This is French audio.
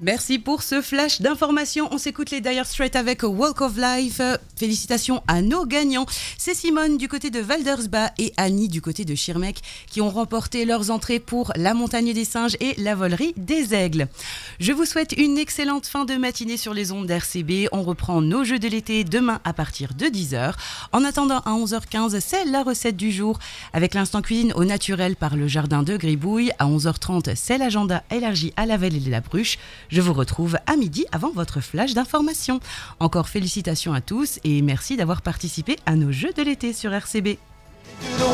Merci pour ce flash d'informations. On s'écoute les Dire Straits avec Walk of Life. Félicitations à nos gagnants. C'est Simone du côté de Waldersbach et Annie du côté de Schirmeck qui ont remporté leurs entrées pour la Montagne des Singes et la Volerie des Aigles. Je vous souhaite une excellente fin de matinée sur les ondes d'RCB. On reprend nos jeux de l'été demain à partir de 10h. En attendant, à 11h15, c'est la recette du jour avec l'instant cuisine au naturel par le jardin de Gribouille. À 11h30, c'est l'agenda élargi à la Velle et la Bruche. Je vous retrouve à midi avant votre flash d'information. Encore félicitations à tous et merci d'avoir participé à nos jeux de l'été sur RCB.